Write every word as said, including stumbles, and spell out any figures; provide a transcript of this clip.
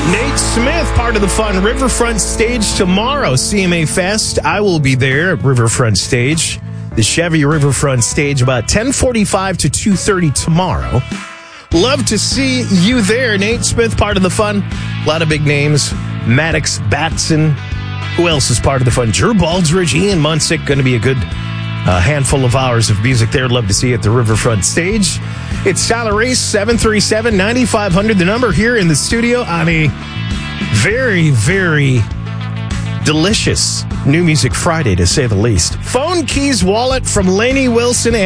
Nate Smith, part of the fun Riverfront Stage tomorrow, C M A Fest. I will be there at Riverfront Stage. The Chevy Riverfront Stage about ten forty-five to two thirty tomorrow. Love to see you there. Nate Smith, part of the fun. A lot of big names. Maddox Batson. Who else is part of the fun? Drew Baldridge, Ian Munsick. Going to be a good uh, handful of hours of music there. Love to see you at the Riverfront Stage. It's Tyler Race, seven three seven, nine five zero zero. The number here in the studio on a very, very delicious New Music Friday, to say the least. Phone Keys Wallet from Lainey Wilson